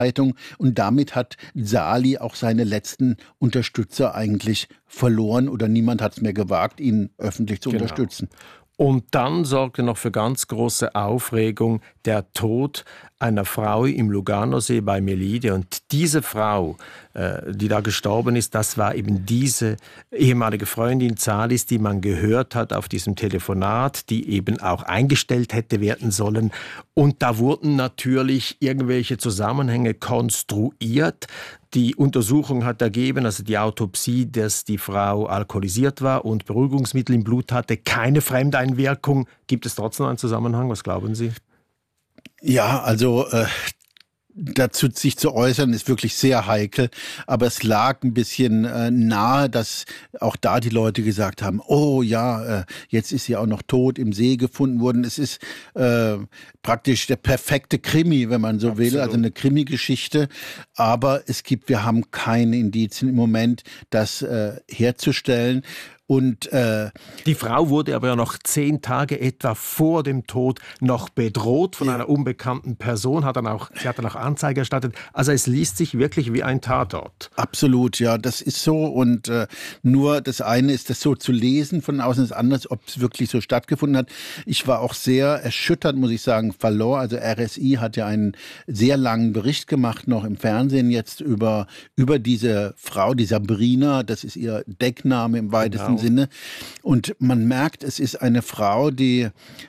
Und damit hat Sali auch seine letzten Unterstützer eigentlich verloren oder niemand hat es mehr gewagt, ihn öffentlich zu unterstützen. Und dann sorgte noch für ganz große Aufregung der Tod einer Frau im Luganosee bei Melide. Und diese Frau, die da gestorben ist, das war eben diese ehemalige Freundin Zalis, die man gehört hat auf diesem Telefonat, die eben auch eingestellt hätte werden sollen. Und da wurden natürlich irgendwelche Zusammenhänge konstruiert. Die Untersuchung hat ergeben, also die Autopsie, dass die Frau alkoholisiert war und Beruhigungsmittel im Blut hatte, keine Fremdeinwirkung. Gibt es trotzdem einen Zusammenhang? Was glauben Sie? Ja, also dazu sich zu äußern, ist wirklich sehr heikel. Aber es lag ein bisschen nahe, dass auch da die Leute gesagt haben, oh ja, jetzt ist sie auch noch tot im See gefunden worden. Es ist praktisch der perfekte Krimi, wenn man so will, also eine Krimi-Geschichte. Aber wir haben keine Indizien im Moment, das herzustellen. Und die Frau wurde aber ja noch 10 Tage etwa vor dem Tod noch bedroht von einer unbekannten Person. Sie hat dann auch Anzeige erstattet. Also es liest sich wirklich wie ein Tatort. Absolut, ja, das ist so. Und nur das eine ist, das so zu lesen, von außen ist anders, ob es wirklich so stattgefunden hat. Ich war auch sehr erschüttert, muss ich sagen, verlor. Also RSI hat ja einen sehr langen Bericht gemacht, noch im Fernsehen jetzt über diese Frau, die Sabrina, das ist ihr Deckname im weitesten Sinne. Und man merkt, es ist eine Frau, die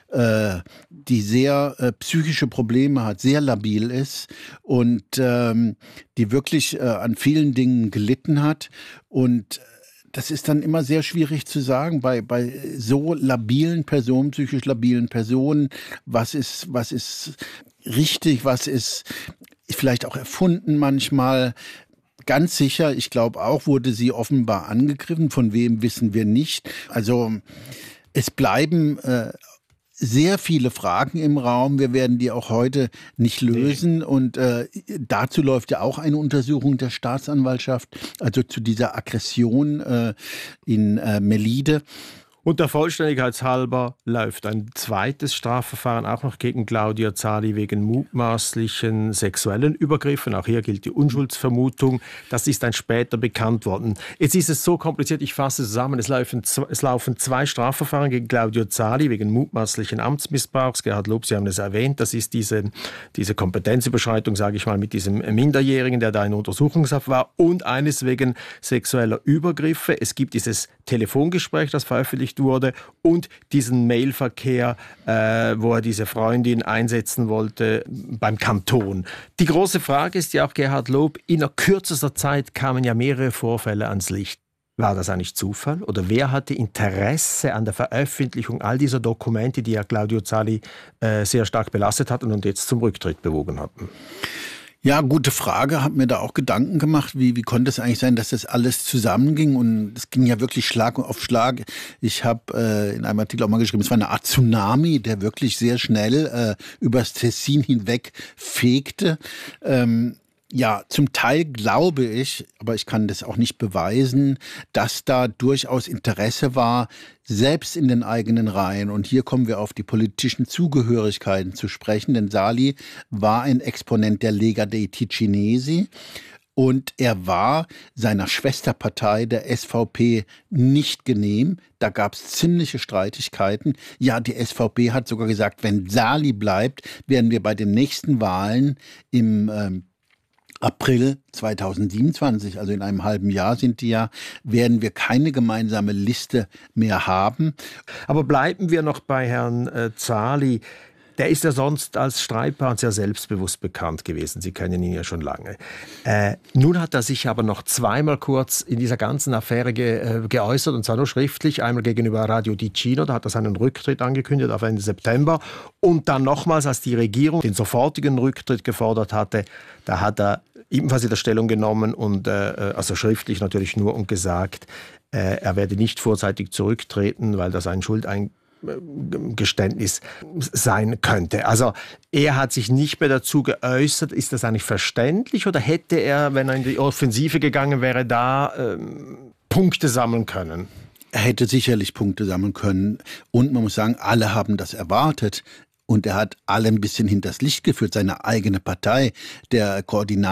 sehr psychische Probleme hat, sehr labil ist und die wirklich an vielen Dingen gelitten hat. Und das ist dann immer sehr schwierig zu sagen, bei so labilen Personen, psychisch labilen Personen, was ist richtig, was ist vielleicht auch erfunden manchmal. Ganz sicher, ich glaube auch, wurde sie offenbar angegriffen. Von wem wissen wir nicht. Also es bleiben sehr viele Fragen im Raum. Wir werden die auch heute nicht lösen. Nee. Und dazu läuft ja auch eine Untersuchung der Staatsanwaltschaft, also zu dieser Aggression in Melide. Und der Vollständigkeit halber läuft ein zweites Strafverfahren auch noch gegen Claudia Zali wegen mutmaßlichen sexuellen Übergriffen. Auch hier gilt die Unschuldsvermutung. Das ist dann später bekannt worden. Jetzt ist es so kompliziert, ich fasse zusammen. Es laufen 2 Strafverfahren gegen Claudia Zali wegen mutmaßlichen Amtsmissbrauchs. Gerhard Loob, Sie haben es erwähnt, das ist diese Kompetenzüberschreitung, sage ich mal, mit diesem Minderjährigen, der da in Untersuchungshaft war. Und eines wegen sexueller Übergriffe. Es gibt dieses Telefongespräch, das veröffentlicht wurde, und diesen Mailverkehr, wo er diese Freundin einsetzen wollte beim Kanton. Die große Frage ist ja auch, Gerhard Loob, in kürzester Zeit kamen ja mehrere Vorfälle ans Licht. War das eigentlich Zufall? Oder wer hatte Interesse an der Veröffentlichung all dieser Dokumente, die ja Claudio Zali sehr stark belastet hatten und jetzt zum Rücktritt bewogen hatten? Ja, gute Frage. Hab mir da auch Gedanken gemacht, wie konnte es eigentlich sein, dass das alles zusammenging? Und es ging ja wirklich Schlag auf Schlag. Ich habe in einem Artikel auch mal geschrieben, es war eine Art Tsunami, der wirklich sehr schnell übers Tessin hinweg fegte. Ja, zum Teil glaube ich, aber ich kann das auch nicht beweisen, dass da durchaus Interesse war, selbst in den eigenen Reihen. Und hier kommen wir auf die politischen Zugehörigkeiten zu sprechen, denn Zali war ein Exponent der Lega dei Ticinesi. Und er war seiner Schwesterpartei, der SVP, nicht genehm. Da gab es ziemliche Streitigkeiten. Ja, die SVP hat sogar gesagt, wenn Zali bleibt, werden wir bei den nächsten Wahlen im April 2027, also in einem halben Jahr sind die ja, werden wir keine gemeinsame Liste mehr haben. Aber bleiben wir noch bei Herrn Zali. Der ist ja sonst als Streitbar und sehr selbstbewusst bekannt gewesen. Sie kennen ihn ja schon lange. Nun hat er sich aber noch zweimal kurz in dieser ganzen Affäre geäußert, und zwar nur schriftlich. Einmal gegenüber Radio Ticino, da hat er seinen Rücktritt angekündigt auf Ende September. Und dann nochmals, als die Regierung den sofortigen Rücktritt gefordert hatte, da hat er ebenfalls wieder Stellung genommen und also schriftlich natürlich nur, und gesagt, er werde nicht vorzeitig zurücktreten, weil das ein Schuldeingeständnis sein könnte. Also er hat sich nicht mehr dazu geäußert. Ist das eigentlich verständlich, oder hätte er, wenn er in die Offensive gegangen wäre, da Punkte sammeln können? Er hätte sicherlich Punkte sammeln können. Und man muss sagen, alle haben das erwartet. und er hat alle ein bisschen hinters Licht geführt, seine eigene Partei, der Koordinator